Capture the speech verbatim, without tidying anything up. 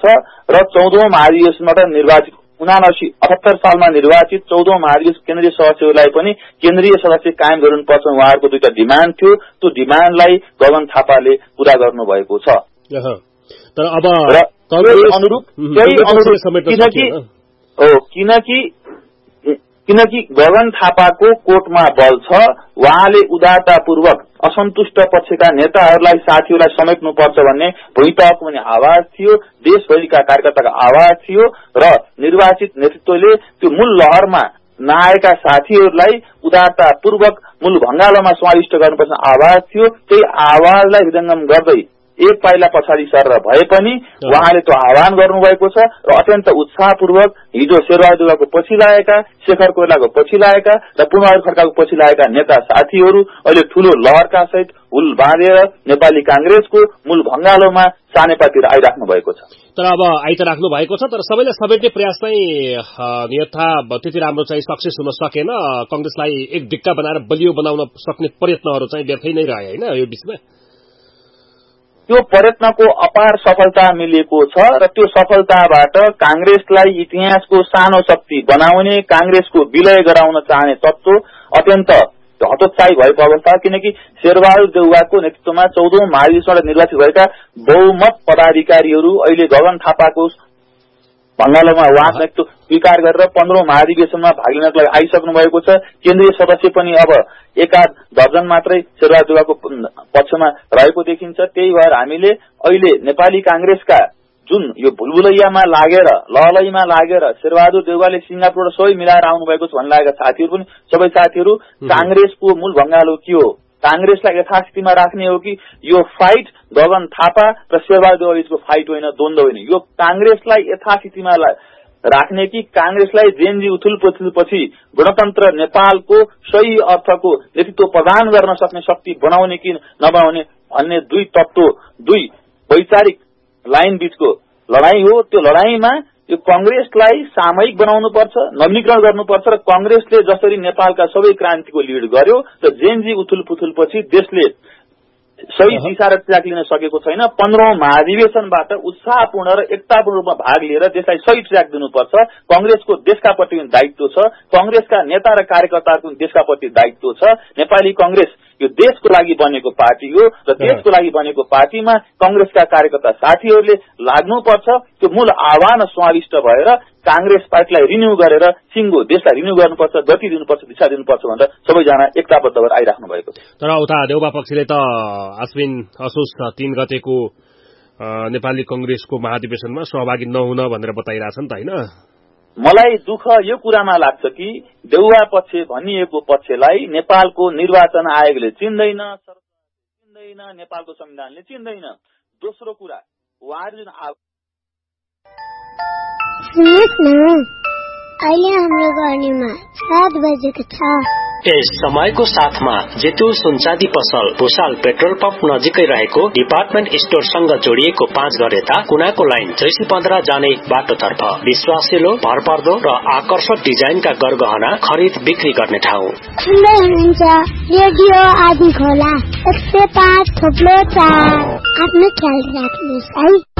पर्छ र चौधौं महाधिवेशनबाट निर्वाचित उनासी अठहत्तर सालमा निर्वाचित चौधौं महाधिवेशन केन्द्रीय सदस्यहरूलाई पनि केन्द्रीय सदस्य कायम गर्नुपर्छ उहाँहरूको दुईटा डिमान्ड थियो। त्यो डिमान्डलाई गगन थापाले पूरा गर्नुभएको छ। तर अब अनुरूप त्यही अनुरूप किनकि हो किनकि किनकि गगन थापाको कोर्टमा बल छ, उहाँले उदारतापूर्वक असन्तुष्ट पक्षका नेताहरूलाई साथीहरूलाई समेट्नुपर्छ भन्ने भुइँतहको पनि आवाज थियो, देशभरिका कार्यकर्ताको आवाज थियो र निर्वाचित नेतृत्वले त्यो मूल लहरमा नआएका साथीहरूलाई उदारतापूर्वक मूल भंगालोमा समाविष्ट गर्नुपर्छ आवाज थियो। त्यही आवाजलाई हृदयंगम गर्दै एक पाइला पछाडि सरेर भए पनि उहाँले त्यो आह्वान गर्नुभएको छ र अत्यन्त उत्साहपूर्वक हिजो शेरबहादुर देउवाको पछि लागेका, शेखर कोइरालाको पछि लागेका र पुनः खड्काको पछि लागेका नेता साथीहरू अहिले ठूलो लहरका सहित हुल बाँधेर नेपाली कांग्रेसको मूल भंगालोमा सानेपातिर आइराख्नु भएको छ। तर अब आइ त राख्नु भएको छ, तर सबैले समेट्ने प्रयास चाहिँ यथा त्यति राम्रो चाहिँ सक्सेस हुन सकेन। कांग्रेसलाई एक ढिक्का बनाएर बलियो बनाउन सक्ने प्रयत्नहरू चाहिँ व्यर्थै नै रहे हैन यो बीचमा। त्यो प्रयत्नको अपार सफलता मिलेको छ र त्यो सफलताबाट कांग्रेसलाई इतिहासको सानो शक्ति बनाउने, कांग्रेसको विलय गराउन चाहने तत्व अत्यन्त हतोत्साही भएको अवस्था। किनकि शेरबहादुर देउवाको नेतृत्वमा चौधौं महाधिवेशनबाट निर्वाचित भएका बहुमत पदाधिकारीहरू अहिले गगन थापाको भंगालोमा उहाँको नेतृत्व स्वीकार गरेर पन्ध्रौं महाधिवेशनमा भाग लिनको लागि आइसक्नु भएको छ। केन्द्रीय सदस्य पनि अब एकाध दर्जन मात्रै शेरबहादुर देउवाको पक्षमा रहेको देखिन्छ। त्यही भएर हामीले अहिले नेपाली कांग्रेसका जुन यो भुलभुलैयामा लागेर लहलैमा लागेर शेरबहादुर देउवाले सिंगापुरबाट सबै मिलाएर आउनु भएको छ भन्ने लागेका साथीहरू पनि सबै साथीहरू कांग्रेसको मूल भंगालो के हो, कांग्रेसलाई यथास्थितिमा राख्ने हो कि यो फाइट गगन थापा र शेरबहादुर देउवा बीचको फाइट होइन, द्वन्द्व होइन, यो कांग्रेसलाई यथास्थितिमा राख्ने कि कांग्रेसलाई जेएनजी उथुल पुथुलपछि गणतन्त्र नेपालको सही अर्थको नेतृत्व प्रदान गर्न सक्ने शक्ति बनाउने कि नबनाउने भन्ने दुई तत्व, दुई वैचारिक लाइन बीचको लडाई हो। त्यो लडाईमा यो कांग्रेसलाई सामयिक बनाउनुपर्छ, नवीनीकरण गर्नुपर्छ र कांग्रेसले जसरी नेपालका सबै क्रान्तिको लिड गर्यो र जेएनजी उथुल पुथुलपछि देशले सही दिशा र ट्र्याक लिन सकेको छैन। पन्ध्रौं महाधिवेशनबाट उत्साहपूर्ण र एकतापूर्ण रूपमा भाग लिएर देशलाई सही ट्र्याक दिनुपर्छ। कांग्रेसको देशका प्रति दायित्व छ, कांग्रेसका नेता र कार्यकर्ताहरूको देशका प्रति दायित्व छ। नेपाली कांग्रेस यो देशको लागि बनेको पार्टी हो र देशको लागि बनेको पार्टीमा कांग्रेसका कार्यकर्ता साथीहरूले लाग्नुपर्छ। त्यो मूल आह्वान समाविष्ट भएर कांग्रेस पार्टीलाई रिन्यू गरेर सिंगो देशलाई रिन्यू गर्नुपर्छ, गति दिनुपर्छ, दिशा दिनुपर्छ भनेर सबैजना एकताबद्ध भएर आइराख्नु भएको छ। तर उता देउवा पक्षले त आश्विन असोज तीन गतेको नेपाली कांग्रेसको महाधिवेशनमा सहभागी नहुन भनेर बताइरहेछन् त हैन। मलाई दुःख यो कुरामा लाग्छ कि देउवा पक्ष भनिएको पक्षलाई नेपालको निर्वाचन आयोगले चिन्दैन, चिन्दैन, नेपालको संविधानले चिन्दैन। दोस्रो कुरा उहाँहरू जुन अहिले हाम्रो गर्नेमा सात बजेको छ। यस समयको साथमा जेतु सुनचाँदी पसल भुसाल पेट्रोल पम्प नजिकै रहेको डिपार्टमेन्ट स्टोरसँग जोडिएको पाँच घर यता कुनाको लाइन चैसी पन्ध्र जाने बाटोतर्फ विश्वासिलो, भरपर्दो र आकर्षक डिजाइनका गरगहना खरिद बिक्री गर्ने ठाउँ। सुन्दै हुनुहुन्छ रेडियो आदि खोला एक सय पाँच थोप्लो चार। आफ्नो ख्याल राख्नुहोस् है।